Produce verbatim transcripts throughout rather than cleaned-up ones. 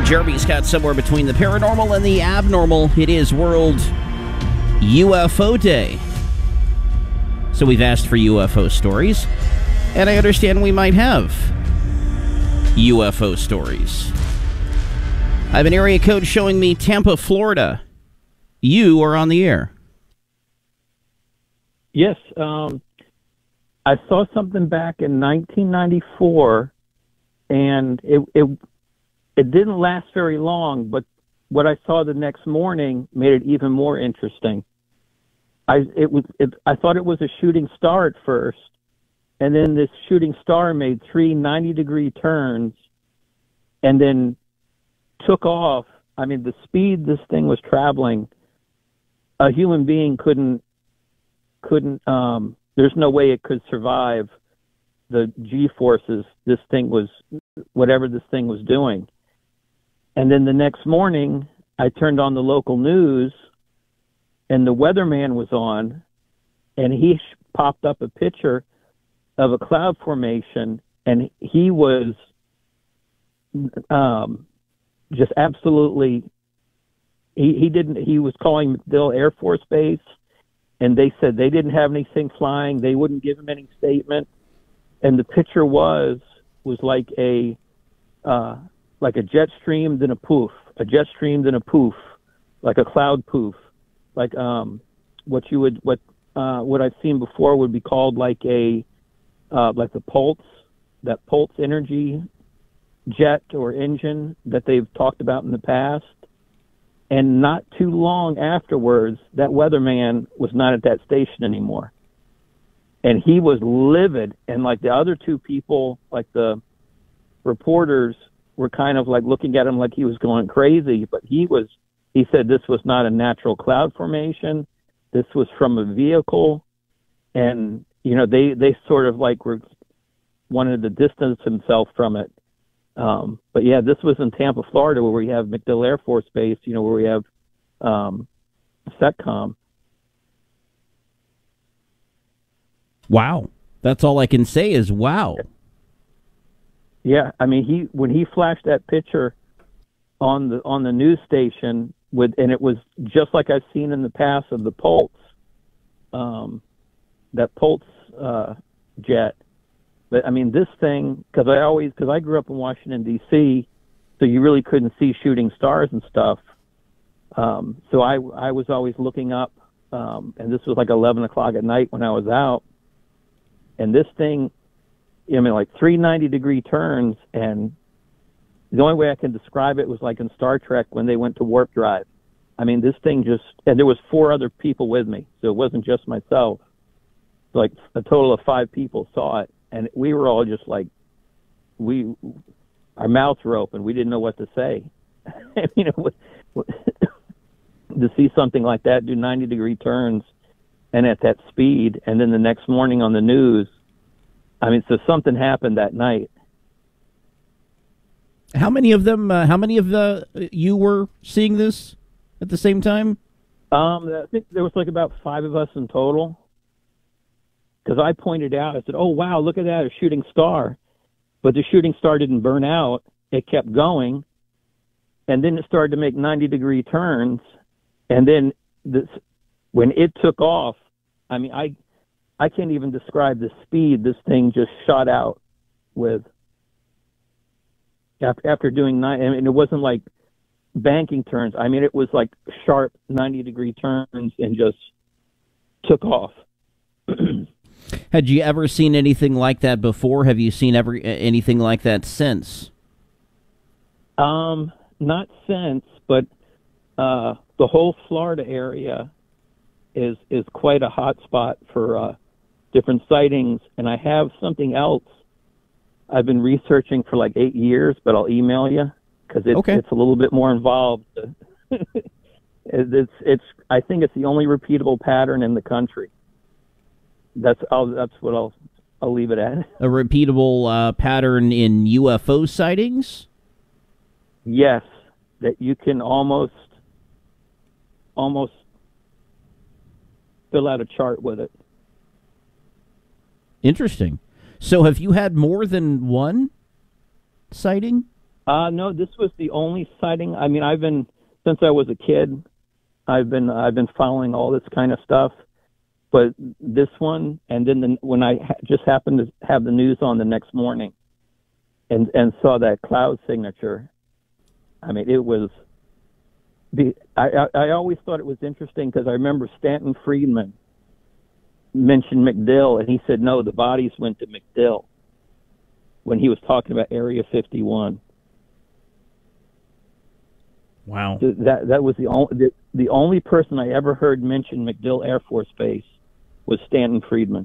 Jeremy's got somewhere between the paranormal and the abnormal. It is World U F O Day. So we've asked for U F O stories, and I understand we might have U F O stories. I have an area code showing me Tampa, Florida. You are on the air. Yes, um, I saw something back in nineteen ninety-four, and it, it it didn't last very long, but what I saw the next morning made it even more interesting. I it was it, I thought it was a shooting star at first, and then this shooting star made three ninety-degree turns, and then took off. I mean, the speed this thing was traveling, a human being couldn't couldn't. Um, there's no way it could survive the G-forces this thing was, whatever this thing was doing. And then the next morning, I turned on the local news, and the weatherman was on, and he sh- popped up a picture of a cloud formation, and he was um, just absolutely, he, he didn't, he was calling MacDill Air Force Base, and they said they didn't have anything flying. They wouldn't give him any statement. And the picture was, was like a, uh, like a jet stream, then a poof, a jet stream, then a poof, like a cloud poof, like, um, what you would, what, uh, what I've seen before would be called like a, uh, like the pulse, that pulse energy jet or engine that they've talked about in the past. And not too long afterwards, that weatherman was not at that station anymore. And he was livid. And like the other two people, like the reporters, were kind of like looking at him like he was going crazy. But he was, he said this was not a natural cloud formation. This was from a vehicle. And, you know, they, they sort of like were wanted to distance himself from it. Um, but yeah, this was in Tampa, Florida, where we have MacDill Air Force Base, you know, where we have um, SETCOM. Wow. That's all I can say is wow. Yeah, I mean, he when he flashed that picture on the on the news station with, and it was just like I've seen in the past of the Pulse, um, that Pulse uh, jet. But I mean, this thing, because I always, because I grew up in Washington D C, so you really couldn't see shooting stars and stuff. Um, so I I was always looking up, um, and this was like eleven o'clock at night when I was out, and this thing, I mean, like three ninety-degree turns, and the only way I can describe it was like in Star Trek when they went to warp drive. I mean, this thing just, and there was four other people with me, so it wasn't just myself. Like a total of five people saw it. And we were all just like, we, our mouths were open. We didn't know what to say. you know, to see something like that do ninety degree turns and at that speed. And then the next morning on the news, I mean, so something happened that night. How many of them, uh, how many of the, you were seeing this at the same time? Um, I think there was like about five of us in total. Because I pointed out, I said, oh, wow, look at that, a shooting star. But the shooting star didn't burn out. It kept going. And then it started to make ninety-degree turns. And then this, when it took off, I mean, I I can't even describe the speed this thing just shot out with. After, after doing nine, I mean, it wasn't like banking turns. I mean, it was like sharp ninety-degree turns and just took off. Had you ever seen anything like that before? Have you seen ever anything like that since? Um, not since, but uh, the whole Florida area is is quite a hot spot for uh, different sightings. And I have something else I've been researching for like eight years, but I'll email you because it's okay. it's a little bit more involved. it's it's I think it's the only repeatable pattern in the country. That's I'll, that's what I'll I'll leave it at. A repeatable uh, pattern in U F O sightings? Yes, that you can almost almost fill out a chart with it. Interesting. So have you had more than one sighting? Uh, no, this was the only sighting. I mean, I've been, since I was a kid, I've been I've been following all this kind of stuff. But this one, and then the, when I ha- just happened to have the news on the next morning, and and saw that cloud signature, I mean, it was. The I I, I always thought it was interesting because I remember Stanton Friedman mentioned MacDill, and he said no, the bodies went to MacDill when he was talking about Area fifty-one. Wow. That that was the only the, the only person I ever heard mention MacDill Air Force Base was Stanton Friedman.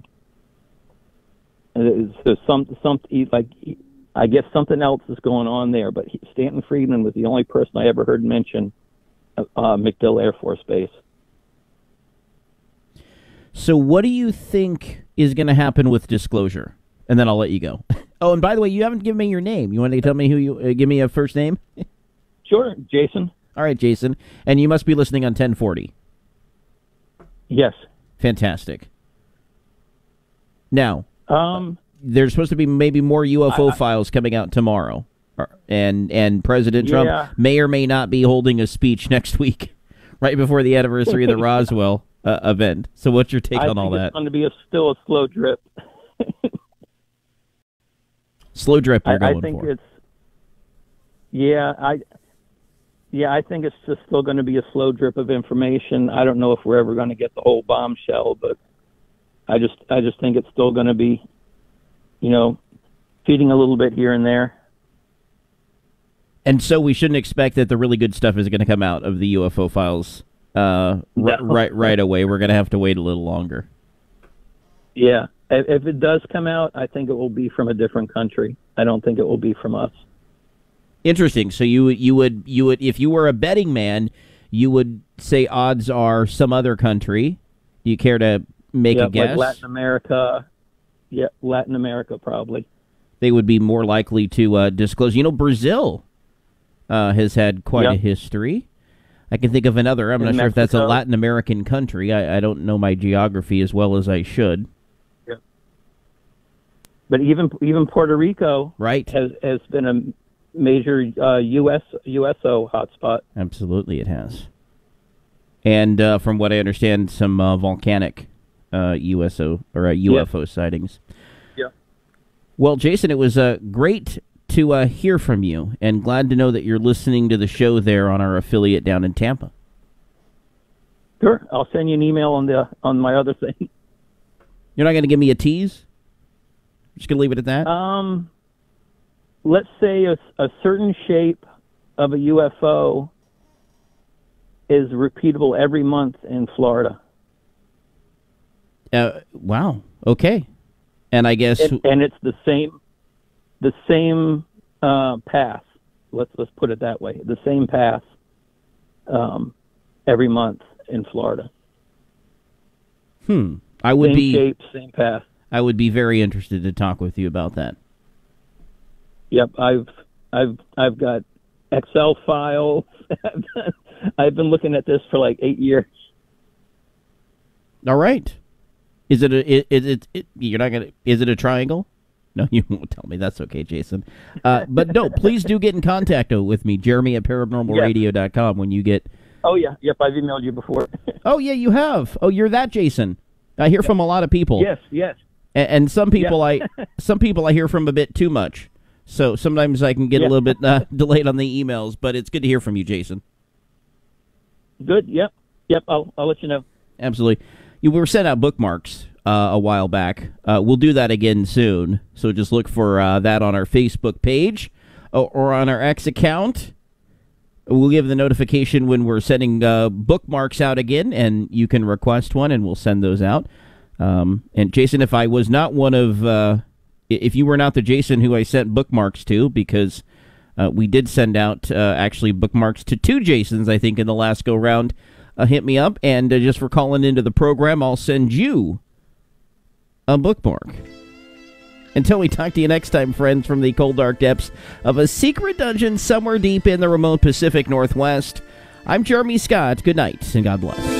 And so some some like I guess something else is going on there, but he, Stanton Friedman was the only person I ever heard mention uh, MacDill Air Force Base. So what do you think is going to happen with disclosure? And then I'll let you go. Oh, and by the way, you haven't given me your name. You want to tell me who you uh, give me a first name? Sure, Jason. All right, Jason. And you must be listening on ten forty. Yes. Fantastic. Now, um, there's supposed to be maybe more U F O I, files coming out tomorrow. And and President Trump yeah. may or may not be holding a speech next week, right before the anniversary of the Roswell uh, event. So what's your take I on all think that? It's going to be a, still a slow drip. Slow drip you're I, going I think for. It's, yeah, I... Yeah, I think it's just still going to be a slow drip of information. I don't know if we're ever going to get the whole bombshell, but I just I just think it's still going to be, you know, feeding a little bit here and there. And so we shouldn't expect that the really good stuff is going to come out of the U F O files uh, no. r- right right away. We're going to have to wait a little longer. Yeah, if, if it does come out, I think it will be from a different country. I don't think it will be from us. Interesting. So you you would you would if you were a betting man, you would say odds are some other country. Do you care to make yeah, a guess? Like Latin America. Yeah, Latin America probably. They would be more likely to uh, disclose. You know, Brazil uh, has had quite yep. a history. I can think of another. I'm In not Mexico. sure if that's a Latin American country. I, I don't know my geography as well as I should. Yeah. But even even Puerto Rico right. has has been a major uh, U S U S O hotspot. Absolutely, it has. And uh, from what I understand, some uh, volcanic uh, U S O or uh, U F O yeah. sightings. Yeah. Well, Jason, it was uh, great to uh, hear from you, and glad to know that you're listening to the show there on our affiliate down in Tampa. Sure, I'll send you an email on the on my other thing. You're not going to give me a tease? Just going to leave it at that? Um. Let's say a, a certain shape of a U F O is repeatable every month in Florida. Uh, wow. Okay. And I guess, it, and it's the same, the same uh, path. Let's let's put it that way. The same path um, every month in Florida. Hmm. I would same be shape, same path. I would be very interested to talk with you about that. Yep, I've I've I've got Excel files. I've been looking at this for like eight years. All right. Is it a is it, it you're not gonna is it a triangle? No, you won't tell me. That's okay, Jason. Uh, but no, please do get in contact with me, Jeremy at paranormal radio dot com when you get. Oh yeah, yep. I've emailed you before. Oh yeah, you have. Oh, you're that Jason. I hear yep. from a lot of people. Yes, yes. And, and some people yeah. I some people I hear from a bit too much. So sometimes I can get yeah. a little bit uh, delayed on the emails, but it's good to hear from you, Jason. Good. Yep. Yep. I'll I'll let you know. Absolutely. You were sent out bookmarks uh, a while back. Uh, we'll do that again soon. So just look for uh, that on our Facebook page or, or on our X account. We'll give the notification when we're sending uh, bookmarks out again, and you can request one, and we'll send those out. Um, and Jason, if I was not one of... Uh, If you were not the Jason who I sent bookmarks to, because uh, we did send out uh, actually bookmarks to two Jasons, I think, in the last go-round, uh, hit me up. And uh, just for calling into the program, I'll send you a bookmark. Until we talk to you next time, friends, from the cold, dark depths of a secret dungeon somewhere deep in the remote Pacific Northwest, I'm Jeremy Scott. Good night, and God bless.